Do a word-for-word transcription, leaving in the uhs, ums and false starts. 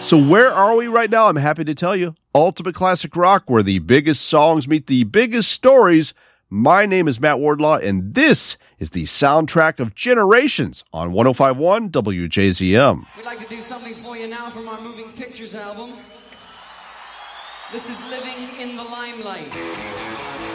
So where are we right now? I'm happy to tell you. Ultimate Classic Rock, where the biggest songs meet the biggest stories. My name is Matt Wardlaw, and this is the soundtrack of Generations on one oh five point one W J Z M. We'd like to do something for you now from our Moving Pictures album. This is Living in the Limelight.